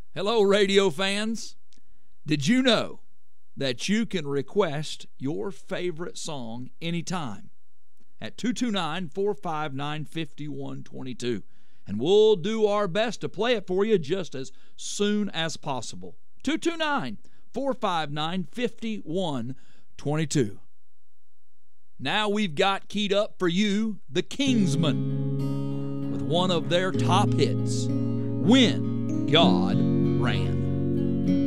Hello, radio fans. Did you know that you can request your favorite song anytime at 229-459-5122? And we'll do our best to play it for you just as soon as possible. 229-459-5122. Now we've got keyed up for you the Kingsmen with one of their top hits, When God Ran.